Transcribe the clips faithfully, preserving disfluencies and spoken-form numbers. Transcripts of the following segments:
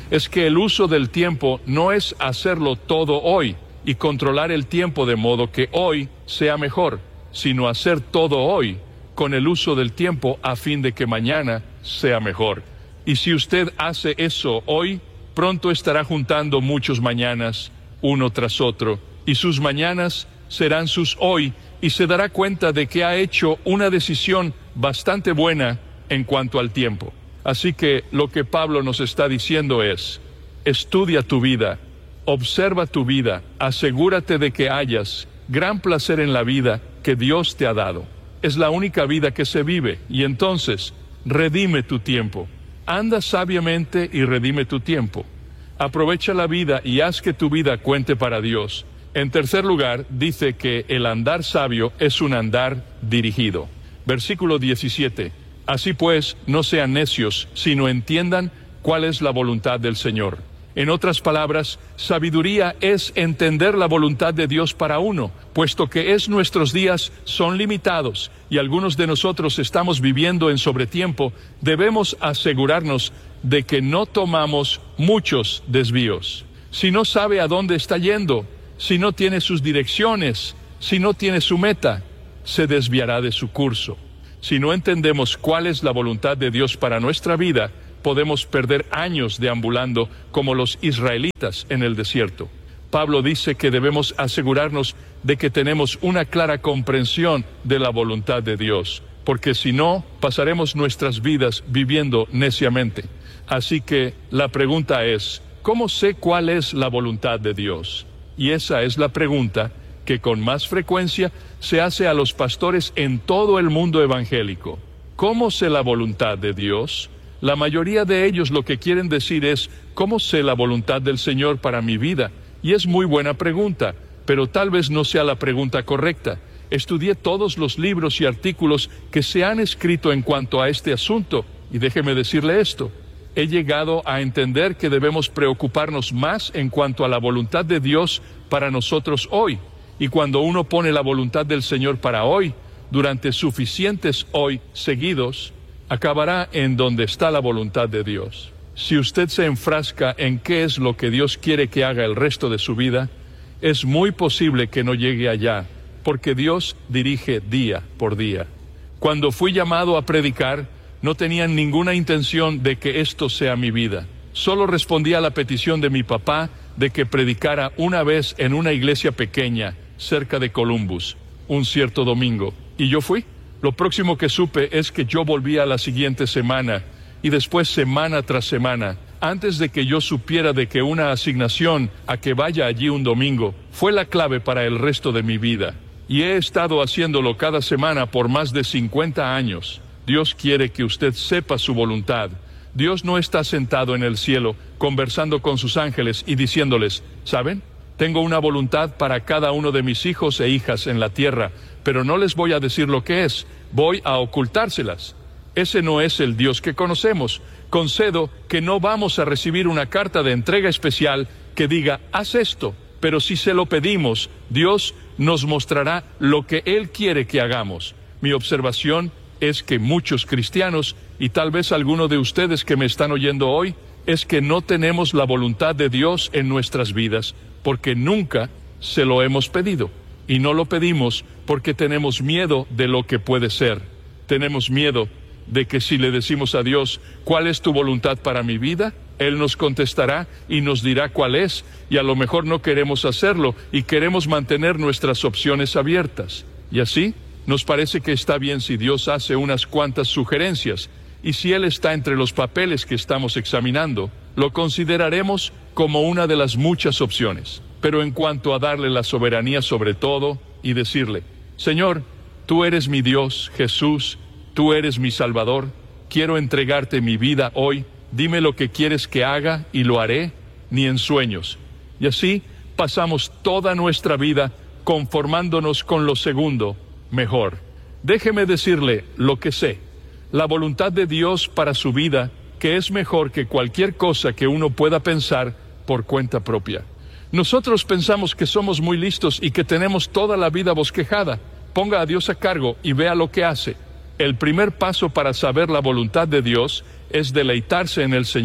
es que el uso del tiempo no es hacerlo todo hoy y controlar el tiempo de modo que hoy sea mejor, sino hacer todo hoy con el uso del tiempo a fin de que mañana sea mejor. Y si usted hace eso hoy, pronto estará juntando muchos mañanas, uno tras otro, y sus mañanas serán sus hoy, y se dará cuenta de que ha hecho una decisión bastante buena en cuanto al tiempo. Así que lo que Pablo nos está diciendo es: estudia tu vida, observa tu vida, asegúrate de que hayas gran placer en la vida que Dios te ha dado. Es la única vida que se vive, y entonces redime tu tiempo. Anda sabiamente y redime tu tiempo. Aprovecha la vida y haz que tu vida cuente para Dios. En tercer lugar, dice que el andar sabio es un andar dirigido. Versículo diecisiete. Así pues, no sean necios, sino entiendan cuál es la voluntad del Señor. En otras palabras, sabiduría es entender la voluntad de Dios para uno, puesto que es nuestros días son limitados y algunos de nosotros estamos viviendo en sobretiempo. Debemos asegurarnos de que no tomamos muchos desvíos. Si no sabe a dónde está yendo, si no tiene sus direcciones, si no tiene su meta, se desviará de su curso. Si no entendemos cuál es la voluntad de Dios para nuestra vida, podemos perder años deambulando como los israelitas en el desierto. Pablo dice que debemos asegurarnos de que tenemos una clara comprensión de la voluntad de Dios, porque si no, pasaremos nuestras vidas viviendo neciamente. Así que la pregunta es: ¿cómo sé cuál es la voluntad de Dios? Y esa es la pregunta que con más frecuencia se hace a los pastores en todo el mundo evangélico. ¿Cómo sé la voluntad de Dios? La mayoría de ellos lo que quieren decir es: ¿cómo sé la voluntad del Señor para mi vida? Y es muy buena pregunta, pero tal vez no sea la pregunta correcta. Estudié todos los libros y artículos que se han escrito en cuanto a este asunto, y déjeme decirle esto: he llegado a entender que debemos preocuparnos más en cuanto a la voluntad de Dios para nosotros hoy. Y cuando uno pone la voluntad del Señor para hoy, durante suficientes hoy seguidos, acabará en donde está la voluntad de Dios. Si usted se enfrasca en qué es lo que Dios quiere que haga el resto de su vida, es muy posible que no llegue allá, porque Dios dirige día por día. Cuando fui llamado a predicar, no tenía ninguna intención de que esto sea mi vida. Solo respondí a la petición de mi papá de que predicara una vez en una iglesia pequeña, cerca de Columbus, un cierto domingo, y yo fui. Lo próximo que supe es que yo volvía la siguiente semana, y después semana tras semana, antes de que yo supiera de que una asignación a que vaya allí un domingo fue la clave para el resto de mi vida. Y he estado haciéndolo cada semana por más de cincuenta años. Dios quiere que usted sepa su voluntad. Dios no está sentado en el cielo, conversando con sus ángeles y diciéndoles: ¿saben? Tengo una voluntad para cada uno de mis hijos e hijas en la tierra, pero no les voy a decir lo que es, voy a ocultárselas. Ese no es el Dios que conocemos. Concedo que no vamos a recibir una carta de entrega especial que diga: haz esto, pero si se lo pedimos, Dios nos mostrará lo que Él quiere que hagamos. Mi observación es que muchos cristianos, y tal vez alguno de ustedes que me están oyendo hoy, es que no tenemos la voluntad de Dios en nuestras vidas, porque nunca se lo hemos pedido. Y no lo pedimos porque tenemos miedo de lo que puede ser. Tenemos miedo de que si le decimos a Dios: ¿cuál es tu voluntad para mi vida?, Él nos contestará y nos dirá cuál es, y a lo mejor no queremos hacerlo y queremos mantener nuestras opciones abiertas. Y así, nos parece que está bien si Dios hace unas cuantas sugerencias, y si Él está entre los papeles que estamos examinando, lo consideraremos como una de las muchas opciones. Pero en cuanto a darle la soberanía sobre todo y decirle: Señor, tú eres mi Dios, Jesús, tú eres mi Salvador, quiero entregarte mi vida hoy, dime lo que quieres que haga y lo haré, ni en sueños. Y así pasamos toda nuestra vida conformándonos con lo segundo, mejor. Déjeme decirle lo que sé. La voluntad de Dios para su vida, que es mejor que cualquier cosa que uno pueda pensar por cuenta propia. Nosotros pensamos que somos muy listos y que tenemos toda la vida bosquejada. Ponga a Dios a cargo y vea lo que hace. El primer paso para saber la voluntad de Dios es deleitarse en el Señor.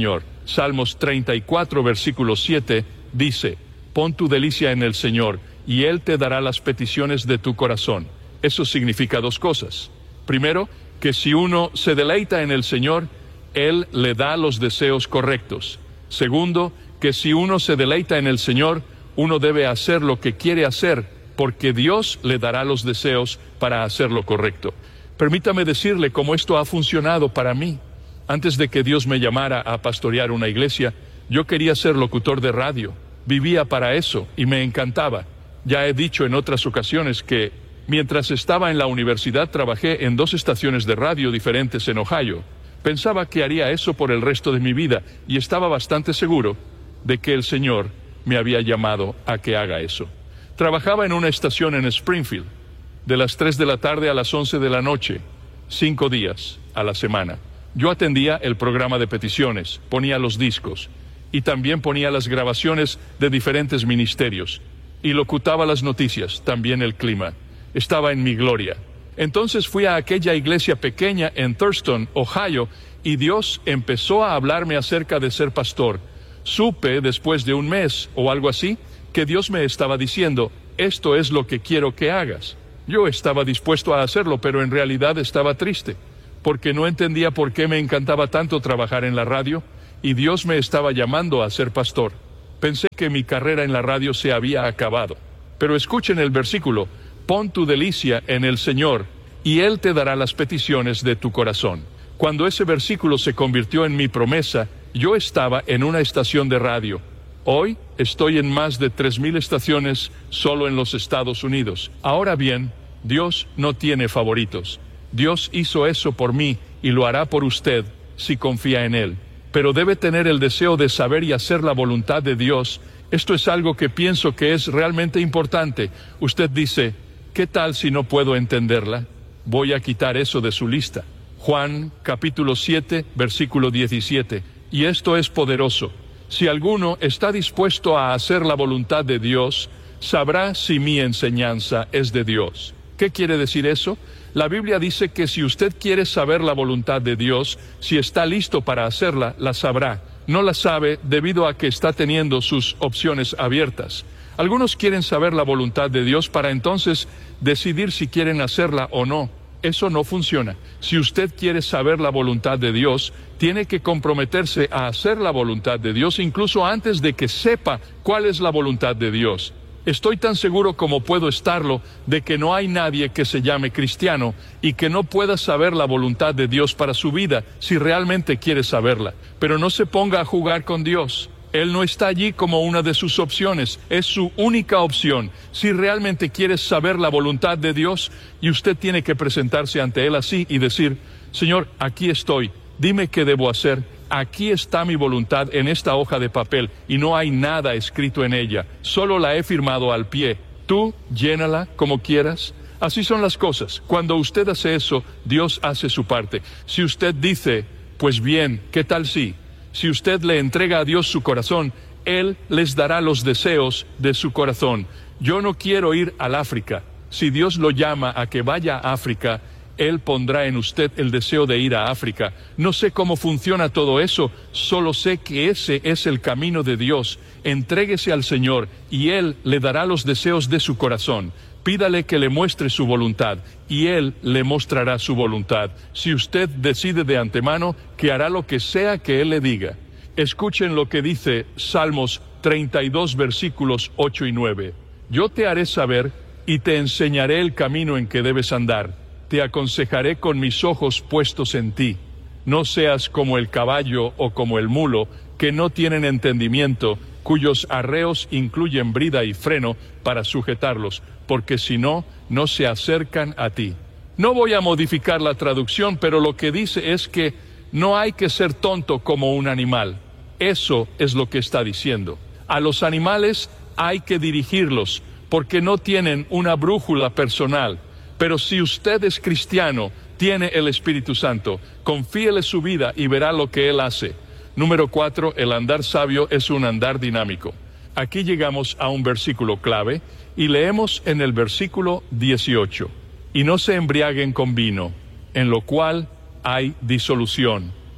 Salmos treinta y cuatro, versículo siete, dice: pon tu delicia en el Señor, y Él te dará las peticiones de tu corazón. Eso significa dos cosas. Primero, que si uno se deleita en el Señor, Él le da los deseos correctos. Segundo, que si uno se deleita en el Señor, uno debe hacer lo que quiere hacer, porque Dios le dará los deseos para hacer lo correcto. Permítame decirle cómo esto ha funcionado para mí. Antes de que Dios me llamara a pastorear una iglesia, yo quería ser locutor de radio. Vivía para eso y me encantaba. Ya he dicho en otras ocasiones que, mientras estaba en la universidad, trabajé en dos estaciones de radio diferentes en Ohio. Pensaba que haría eso por el resto de mi vida y estaba bastante seguro de que el Señor me había llamado a que haga eso. Trabajaba en una estación en Springfield, de las tres de la tarde a las once de la noche, cinco días a la semana. Yo atendía el programa de peticiones, ponía los discos y también ponía las grabaciones de diferentes ministerios y locutaba las noticias, también el clima. Estaba en mi gloria. Entonces fui a aquella iglesia pequeña en Thurston, Ohio, y Dios empezó a hablarme acerca de ser pastor. Supe después de un mes o algo así que Dios me estaba diciendo: esto es lo que quiero que hagas. Yo estaba dispuesto a hacerlo, pero en realidad estaba triste, porque no entendía por qué me encantaba tanto trabajar en la radio, y Dios me estaba llamando a ser pastor. Pensé que mi carrera en la radio se había acabado. Pero escuchen el versículo: pon tu delicia en el Señor, y Él te dará las peticiones de tu corazón. Cuando ese versículo se convirtió en mi promesa, yo estaba en una estación de radio. Hoy estoy en más de tres mil estaciones solo en los Estados Unidos. Ahora bien, Dios no tiene favoritos. Dios hizo eso por mí y lo hará por usted si confía en Él. Pero debe tener el deseo de saber y hacer la voluntad de Dios. Esto es algo que pienso que es realmente importante. Usted dice: ¿qué tal si no puedo entenderla? Voy a quitar eso de su lista. Juan capítulo siete, versículo diecisiete. Y esto es poderoso. Si alguno está dispuesto a hacer la voluntad de Dios, sabrá si mi enseñanza es de Dios. ¿Qué quiere decir eso? La Biblia dice que si usted quiere saber la voluntad de Dios, si está listo para hacerla, la sabrá. No la sabe debido a que está teniendo sus opciones abiertas. Algunos quieren saber la voluntad de Dios para entonces decidir si quieren hacerla o no. Eso no funciona. Si usted quiere saber la voluntad de Dios, tiene que comprometerse a hacer la voluntad de Dios incluso antes de que sepa cuál es la voluntad de Dios. Estoy tan seguro como puedo estarlo de que no hay nadie que se llame cristiano y que no pueda saber la voluntad de Dios para su vida si realmente quiere saberla. Pero no se ponga a jugar con Dios. Él no está allí como una de sus opciones, es su única opción. Si realmente quiere saber la voluntad de Dios, y usted tiene que presentarse ante Él así y decir: Señor, aquí estoy, dime qué debo hacer. Aquí está mi voluntad en esta hoja de papel y no hay nada escrito en ella, solo la he firmado al pie. Tú llénala como quieras. Así son las cosas. Cuando usted hace eso, Dios hace su parte. Si usted dice: pues bien, ¿qué tal si? Si usted le entrega a Dios su corazón, Él les dará los deseos de su corazón. Yo no quiero ir al África. Si Dios lo llama a que vaya a África, Él pondrá en usted el deseo de ir a África. No sé cómo funciona todo eso, solo sé que ese es el camino de Dios. Entréguese al Señor y Él le dará los deseos de su corazón. Pídale que le muestre su voluntad y Él le mostrará su voluntad. Si usted decide de antemano que hará lo que sea que Él le diga. Escuchen lo que dice Salmos treinta y dos, versículos ocho y nueve. Yo te haré saber y te enseñaré el camino en que debes andar. Te aconsejaré con mis ojos puestos en ti. No seas como el caballo o como el mulo, que no tienen entendimiento, cuyos arreos incluyen brida y freno para sujetarlos, porque si no, no se acercan a ti. No voy a modificar la traducción, pero lo que dice es que no hay que ser tonto como un animal. Eso es lo que está diciendo. A los animales hay que dirigirlos, porque no tienen una brújula personal. Pero si usted es cristiano, tiene el Espíritu Santo, confíele su vida y verá lo que Él hace. Número cuatro, el andar sabio es un andar dinámico. Aquí llegamos a un versículo clave y leemos en el versículo dieciocho. Y no se embriaguen con vino, en lo cual hay disolución,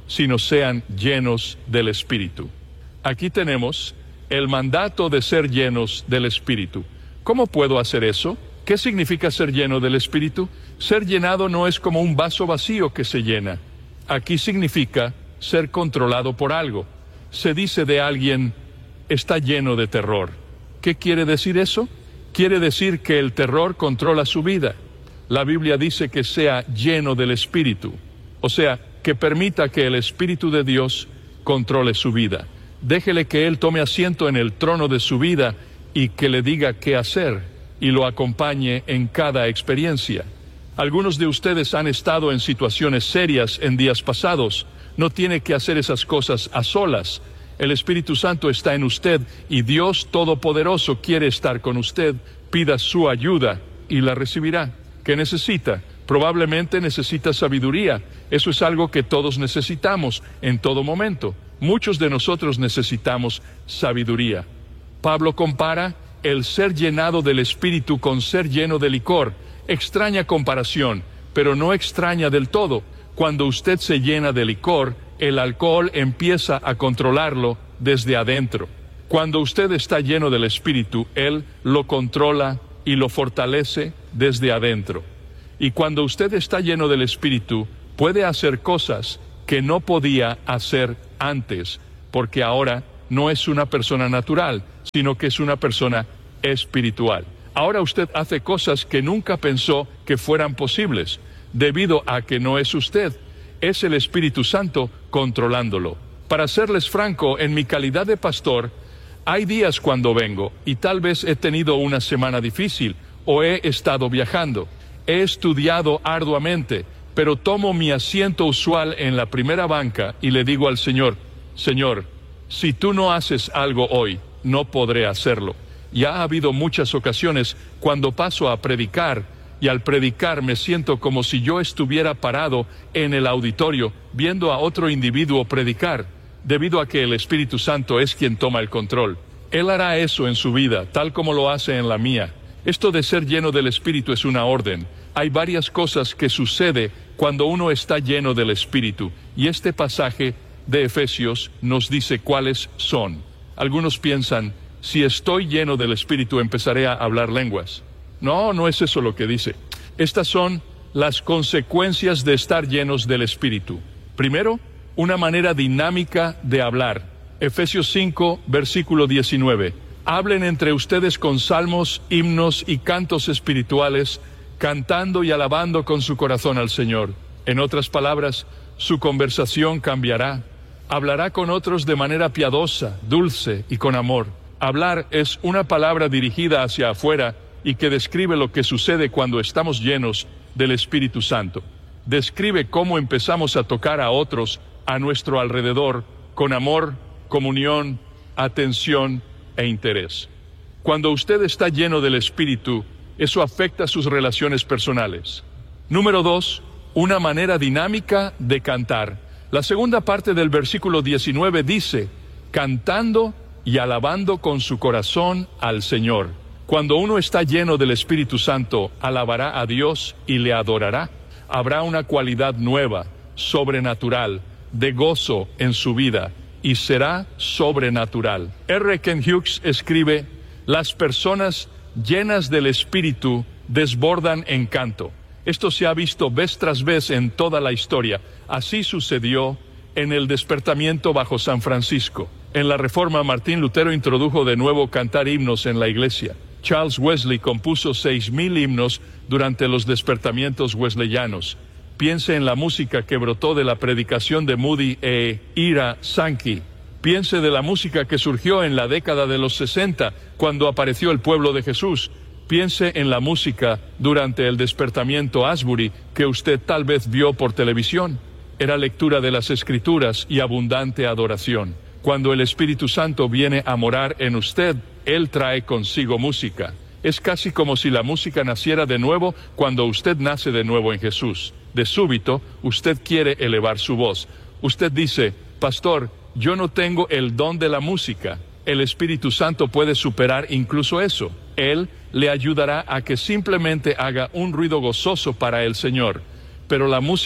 sino sean llenos del Espíritu. Aquí tenemos el mandato de ser llenos del Espíritu. ¿Cómo puedo hacer eso? ¿Qué significa ser lleno del Espíritu? Ser llenado no es como un vaso vacío que se llena. Aquí significa ser controlado por algo. Se dice de alguien, está lleno de terror. ¿Qué quiere decir eso? Quiere decir que el terror controla su vida. La Biblia dice que sea lleno del Espíritu. O sea, que permita que el Espíritu de Dios controle su vida. Déjele que Él tome asiento en el trono de su vida y que le diga qué hacer y lo acompañe en cada experiencia. Algunos de ustedes han estado en situaciones serias en días pasados. No tiene que hacer esas cosas a solas. El Espíritu Santo está en usted y Dios Todopoderoso quiere estar con usted. Pida su ayuda y la recibirá. ¿Qué necesita? Probablemente necesita sabiduría. Eso es algo que todos necesitamos en todo momento. Muchos de nosotros necesitamos sabiduría. Pablo compara el ser llenado del Espíritu con ser lleno de licor. Extraña comparación, pero no extraña del todo. Cuando usted se llena de licor, el alcohol empieza a controlarlo desde adentro. Cuando usted está lleno del Espíritu, Él lo controla y lo fortalece desde adentro. Y cuando usted está lleno del Espíritu, puede hacer cosas que no podía hacer antes, porque ahora no es una persona natural, sino que es una persona espiritual. Ahora usted hace cosas que nunca pensó que fueran posibles, debido a que no es usted, es el Espíritu Santo controlándolo. Para serles franco, en mi calidad de pastor, hay días cuando vengo, y tal vez he tenido una semana difícil, o he estado viajando. He estudiado arduamente, pero tomo mi asiento usual en la primera banca y le digo al Señor, Señor, si tú no haces algo hoy, no podré hacerlo. Ya ha habido muchas ocasiones cuando paso a predicar, y al predicar me siento como si yo estuviera parado en el auditorio, viendo a otro individuo predicar, debido a que el Espíritu Santo es quien toma el control. Él hará eso en su vida, tal como lo hace en la mía. Esto de ser lleno del Espíritu es una orden. Hay varias cosas que sucede cuando uno está lleno del Espíritu, y este pasaje de Efesios nos dice cuáles son. Algunos piensan, si estoy lleno del Espíritu empezaré a hablar lenguas. No, no es eso lo que dice. Estas son las consecuencias de estar llenos del Espíritu. Primero, una manera dinámica de hablar. Efesios cinco, versículo diecinueve. Hablen entre ustedes con salmos, himnos y cantos espirituales, cantando y alabando con su corazón al Señor. En otras palabras, su conversación cambiará. Hablará con otros de manera piadosa, dulce y con amor. Hablar es una palabra dirigida hacia afuera y que describe lo que sucede cuando estamos llenos del Espíritu Santo. Describe cómo empezamos a tocar a otros a nuestro alrededor con amor, comunión, atención e interés. Cuando usted está lleno del Espíritu, eso afecta sus relaciones personales. Número dos, una manera dinámica de cantar. La segunda parte del versículo diecinueve dice, cantando y alabando con su corazón al Señor. Cuando uno está lleno del Espíritu Santo, alabará a Dios y le adorará. Habrá una cualidad nueva, sobrenatural, de gozo en su vida, y será sobrenatural. R. Ken Hughes escribe, las personas llenas del Espíritu desbordan en canto. Esto se ha visto vez tras vez en toda la historia. Así sucedió en el despertamiento bajo San Francisco. En la Reforma, Martín Lutero introdujo de nuevo cantar himnos en la iglesia. Charles Wesley compuso seis mil himnos durante los despertamientos wesleyanos. Piense en la música que brotó de la predicación de Moody e Ira Sankey. Piense de la música que surgió en la década de los sesenta, cuando apareció el pueblo de Jesús. Piense en la música durante el despertamiento Asbury, que usted tal vez vio por televisión. Era lectura de las Escrituras y abundante adoración. Cuando el Espíritu Santo viene a morar en usted, Él trae consigo música. Es casi como si la música naciera de nuevo cuando usted nace de nuevo en Jesús. De súbito, usted quiere elevar su voz. Usted dice, pastor, yo no tengo el don de la música. El Espíritu Santo puede superar incluso eso. Él le ayudará a que simplemente haga un ruido gozoso para el Señor. Pero la música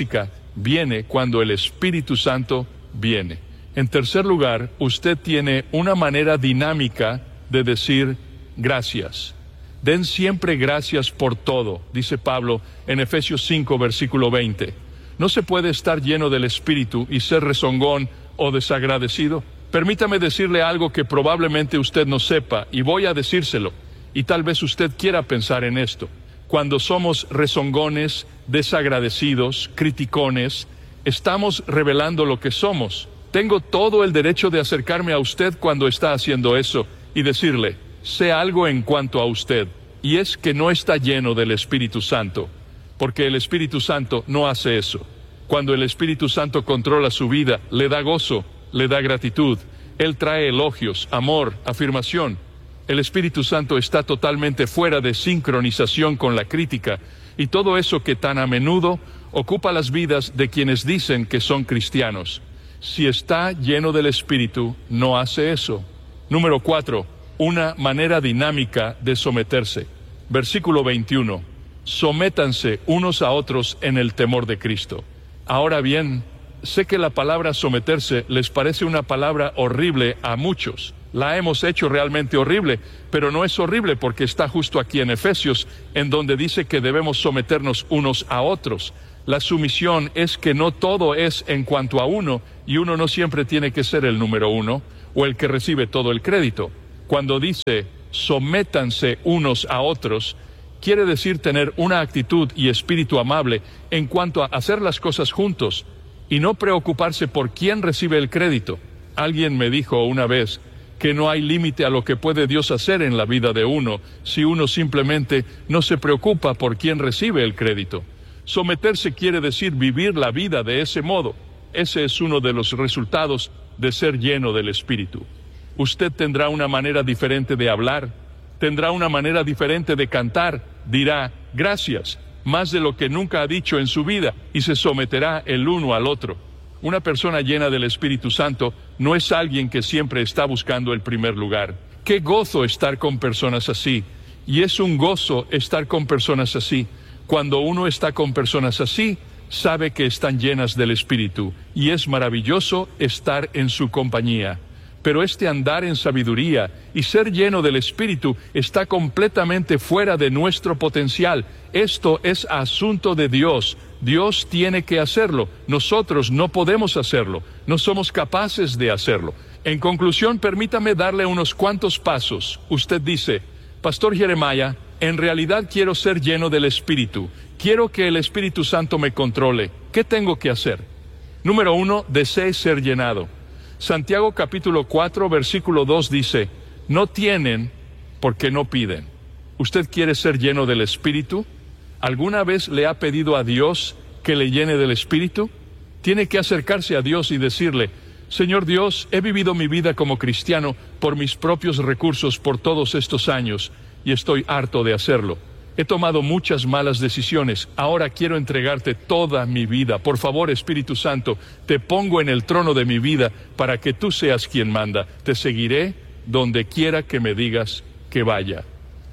viene cuando el Espíritu Santo viene. En tercer lugar, usted tiene una manera dinámica de decir gracias. Den siempre gracias por todo, dice Pablo en Efesios cinco, versículo veinte. ¿No se puede estar lleno del Espíritu y ser rezongón o desagradecido? Permítame decirle algo que probablemente usted no sepa, y voy a decírselo, y tal vez usted quiera pensar en esto. Cuando somos rezongones, desagradecidos, criticones, estamos revelando lo que somos. Tengo todo el derecho de acercarme a usted cuando está haciendo eso y decirle, sé algo en cuanto a usted, y es que no está lleno del Espíritu Santo, porque el Espíritu Santo no hace eso. Cuando el Espíritu Santo controla su vida, le da gozo, le da gratitud, Él trae elogios, amor, afirmación. El Espíritu Santo está totalmente fuera de sincronización con la crítica, y todo eso que tan a menudo ocupa las vidas de quienes dicen que son cristianos. Si está lleno del Espíritu, no hace eso. Número cuatro, una manera dinámica de someterse. Versículo veintiuno. Sométanse unos a otros en el temor de Cristo. Ahora bien, sé que la palabra someterse les parece una palabra horrible a muchos. La hemos hecho realmente horrible, pero no es horrible porque está justo aquí en Efesios, en donde dice que debemos someternos unos a otros. La sumisión es que no todo es en cuanto a uno, y uno no siempre tiene que ser el número uno, o el que recibe todo el crédito. Cuando dice, sométanse unos a otros, quiere decir tener una actitud y espíritu amable en cuanto a hacer las cosas juntos, y no preocuparse por quién recibe el crédito. Alguien me dijo una vez que no hay límite a lo que puede Dios hacer en la vida de uno, si uno simplemente no se preocupa por quién recibe el crédito. Someterse quiere decir vivir la vida de ese modo. Ese es uno de los resultados de ser lleno del Espíritu. Usted tendrá una manera diferente de hablar, tendrá una manera diferente de cantar, dirá gracias, más de lo que nunca ha dicho en su vida, y se someterá el uno al otro. Una persona llena del Espíritu Santo no es alguien que siempre está buscando el primer lugar. Qué gozo estar con personas así, y es un gozo estar con personas así. Cuando uno está con personas así, sabe que están llenas del Espíritu, y es maravilloso estar en su compañía. Pero este andar en sabiduría y ser lleno del Espíritu está completamente fuera de nuestro potencial. Esto es asunto de Dios. Dios tiene que hacerlo. Nosotros no podemos hacerlo. No somos capaces de hacerlo. En conclusión, permítame darle unos cuantos pasos. Usted dice, Pastor Jeremiah, en realidad quiero ser lleno del Espíritu. Quiero que el Espíritu Santo me controle. ¿Qué tengo que hacer? Número uno, desee ser llenado. Santiago capítulo cuatro, versículo dos dice, no tienen porque no piden. ¿Usted quiere ser lleno del Espíritu? ¿Alguna vez le ha pedido a Dios que le llene del Espíritu? Tiene que acercarse a Dios y decirle, Señor Dios, he vivido mi vida como cristiano por mis propios recursos por todos estos años, y estoy harto de hacerlo. He tomado muchas malas decisiones. Ahora quiero entregarte toda mi vida. Por favor, Espíritu Santo, te pongo en el trono de mi vida para que tú seas quien manda. Te seguiré donde quiera que me digas que vaya.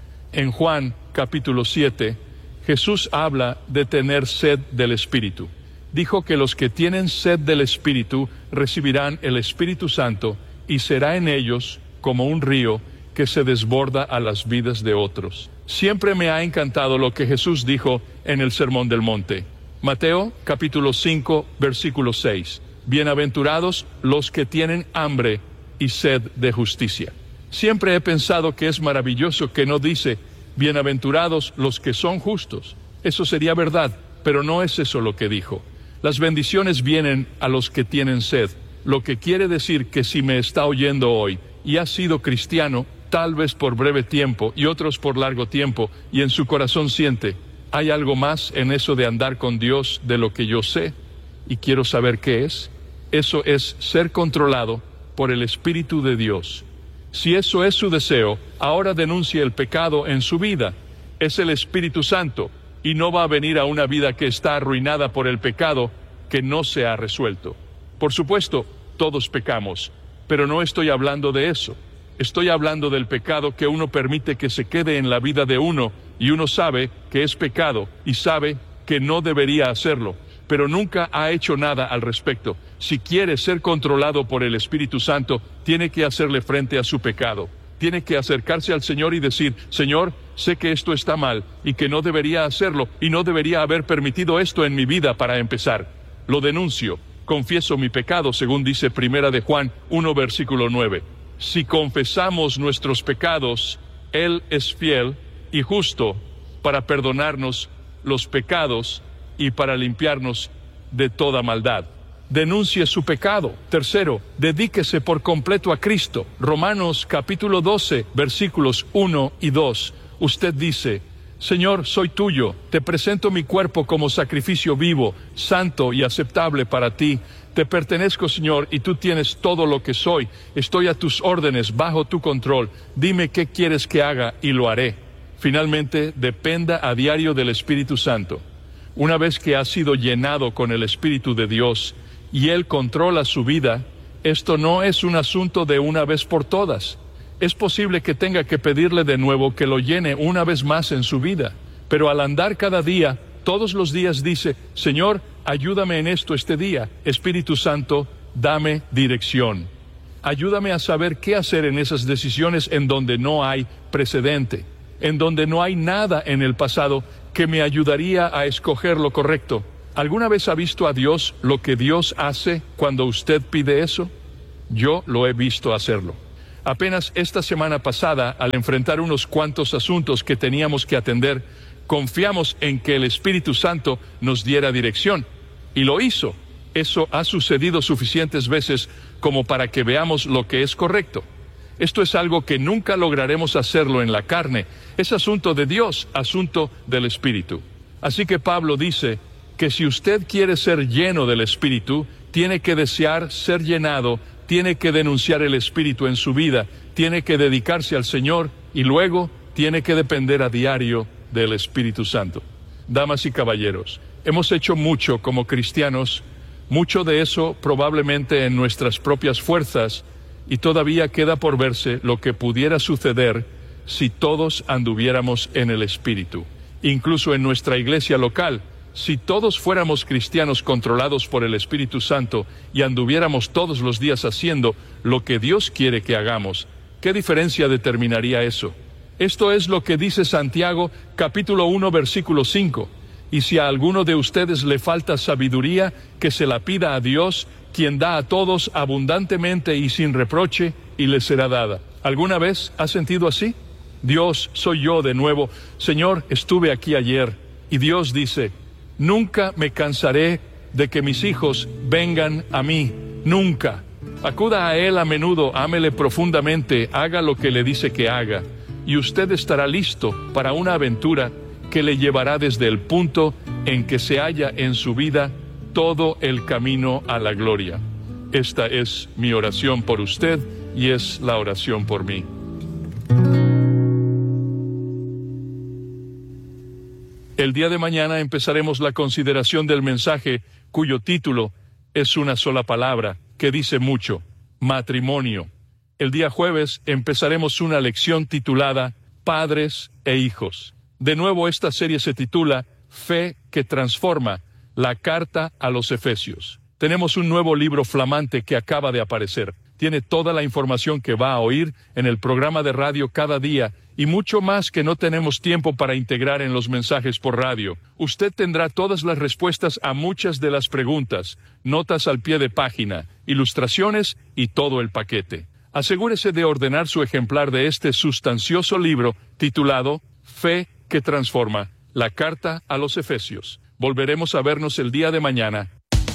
En Juan capítulo siete, Jesús habla de tener sed del Espíritu. Dijo que los que tienen sed del Espíritu recibirán el Espíritu Santo y será en ellos como un río que se desborda a las vidas de otros. Siempre me ha encantado lo que Jesús dijo en el Sermón del Monte. Mateo capítulo cinco, versículo seis. Bienaventurados los que tienen hambre y sed de justicia. Siempre he pensado que es maravilloso que no dice, bienaventurados los que son justos. Eso sería verdad, pero no es eso lo que dijo. Las bendiciones vienen a los que tienen sed, lo que quiere decir que si me está oyendo hoy y ha sido cristiano, tal vez por breve tiempo y otros por largo tiempo, y en su corazón siente, hay algo más en eso de andar con Dios de lo que yo sé, y quiero saber qué es. Eso es ser controlado por el Espíritu de Dios. Si eso es su deseo, ahora denuncie el pecado en su vida. Es el Espíritu Santo, y no va a venir a una vida que está arruinada por el pecado que no se ha resuelto. Por supuesto, todos pecamos, pero no estoy hablando de eso. Estoy hablando del pecado que uno permite que se quede en la vida de uno, y uno sabe que es pecado y sabe que no debería hacerlo, pero nunca ha hecho nada al respecto. Si quiere ser controlado por el Espíritu Santo, tiene que hacerle frente a su pecado. Tiene que acercarse al Señor y decir: Señor, sé que esto está mal y que no debería hacerlo y no debería haber permitido esto en mi vida para empezar. Lo denuncio, confieso mi pecado, según dice Primera de Juan uno, versículo nueve. Si confesamos nuestros pecados, Él es fiel y justo para perdonarnos los pecados y para limpiarnos de toda maldad. Denuncie su pecado. Tercero, dedíquese por completo a Cristo. Romanos capítulo doce, versículos uno y dos. Usted dice: Señor, soy tuyo, te presento mi cuerpo como sacrificio vivo, santo y aceptable para ti. Te pertenezco, Señor, y tú tienes todo lo que soy. Estoy a tus órdenes, bajo tu control. Dime qué quieres que haga y lo haré. Finalmente, dependa a diario del Espíritu Santo. Una vez que ha sido llenado con el Espíritu de Dios y Él controla su vida, esto no es un asunto de una vez por todas. Es posible que tenga que pedirle de nuevo que lo llene una vez más en su vida, pero al andar cada día, todos los días dice: Señor, ayúdame en esto este día. Espíritu Santo, dame dirección. Ayúdame a saber qué hacer en esas decisiones en donde no hay precedente, en donde no hay nada en el pasado que me ayudaría a escoger lo correcto. ¿Alguna vez ha visto a Dios lo que Dios hace cuando usted pide eso? Yo lo he visto hacerlo. Apenas esta semana pasada, al enfrentar unos cuantos asuntos que teníamos que atender, confiamos en que el Espíritu Santo nos diera dirección, y lo hizo. Eso ha sucedido suficientes veces como para que veamos lo que es correcto. Esto es algo que nunca lograremos hacerlo en la carne. Es asunto de Dios, asunto del Espíritu. Así que Pablo dice que si usted quiere ser lleno del Espíritu, tiene que desear ser llenado, tiene que denunciar el Espíritu en su vida, tiene que dedicarse al Señor y luego tiene que depender a diario del Espíritu Santo. Damas y caballeros, hemos hecho mucho como cristianos, mucho de eso probablemente en nuestras propias fuerzas, y todavía queda por verse lo que pudiera suceder si todos anduviéramos en el Espíritu. Incluso en nuestra iglesia local, si todos fuéramos cristianos controlados por el Espíritu Santo y anduviéramos todos los días haciendo lo que Dios quiere que hagamos, ¿qué diferencia determinaría eso? Esto es lo que dice Santiago capítulo uno versículo cinco. Y si a alguno de ustedes le falta sabiduría, que se la pida a Dios, quien da a todos abundantemente y sin reproche, y le será dada. ¿Alguna vez has sentido así? Dios, soy yo de nuevo. Señor, estuve aquí ayer. Y Dios dice: nunca me cansaré de que mis hijos vengan a mí. Nunca. Acuda a Él a menudo, ámele profundamente, haga lo que le dice que haga, y usted estará listo para una aventura que le llevará desde el punto en que se halla en su vida todo el camino a la gloria. Esta es mi oración por usted y es la oración por mí. El día de mañana empezaremos la consideración del mensaje cuyo título es una sola palabra que dice mucho: matrimonio. El día jueves empezaremos una lección titulada Padres e Hijos. De nuevo, esta serie se titula Fe que Transforma, la carta a los Efesios. Tenemos un nuevo libro flamante que acaba de aparecer. Tiene toda la información que va a oír en el programa de radio cada día y mucho más que no tenemos tiempo para integrar en los mensajes por radio. Usted tendrá todas las respuestas a muchas de las preguntas, notas al pie de página, ilustraciones y todo el paquete. Asegúrese de ordenar su ejemplar de este sustancioso libro titulado Fe que Transforma, la carta a los Efesios. Volveremos a vernos el día de mañana.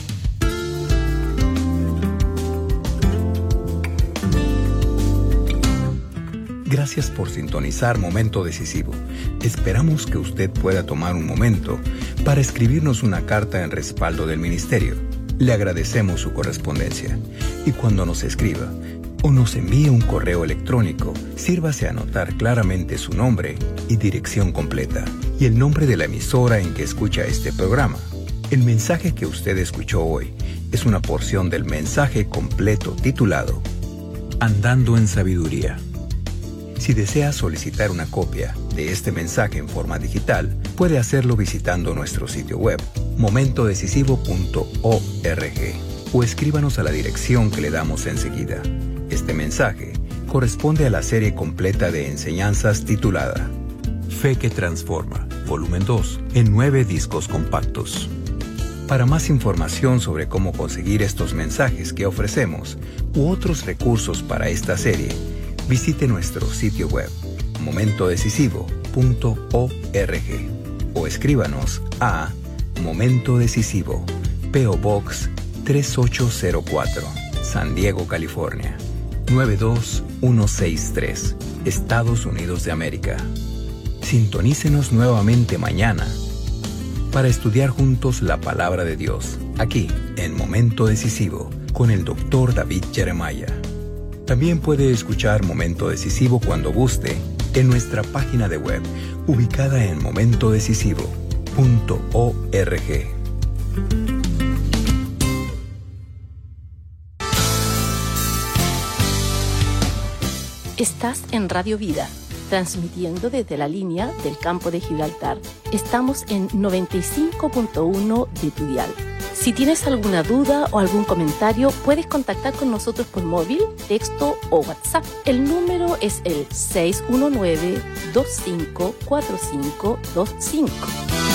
Gracias por sintonizar Momento Decisivo. Esperamos que usted pueda tomar un momento para escribirnos una carta en respaldo del ministerio. Le agradecemos su correspondencia. Y cuando nos escriba o nos envíe un correo electrónico, sírvase a anotar claramente su nombre y dirección completa y el nombre de la emisora en que escucha este programa. El mensaje que usted escuchó hoy es una porción del mensaje completo titulado Andando en Sabiduría. Si desea solicitar una copia de este mensaje en forma digital, puede hacerlo visitando nuestro sitio web, momento decisivo punto org o escríbanos a la dirección que le damos enseguida. Este mensaje corresponde a la serie completa de enseñanzas titulada Fe que Transforma, volumen dos, en nueve discos compactos. Para más información sobre cómo conseguir estos mensajes que ofrecemos u otros recursos para esta serie, visite nuestro sitio web momento decisivo punto org o escríbanos a Momento Decisivo, P O Box tres ocho cero cuatro, San Diego, California nueve dos uno seis tres, Estados Unidos de América. Sintonícenos nuevamente mañana para estudiar juntos la palabra de Dios, aquí en Momento Decisivo, con el doctor David Jeremiah. También puede escuchar Momento Decisivo cuando guste en nuestra página de web, ubicada en momento decisivo punto org. Estás en Radio Vida, transmitiendo desde la línea del campo de Gibraltar. Estamos en noventa y cinco punto uno de tu dial. Si tienes alguna duda o algún comentario, puedes contactar con nosotros por móvil, texto o WhatsApp. El número es el seis uno nueve, dos cinco cuatro cinco dos cinco.